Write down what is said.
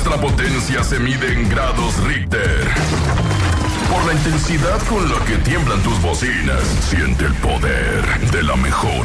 Nuestra potencia se mide en grados Richter. Por la intensidad con la que tiemblan tus bocinas, siente el poder de la mejor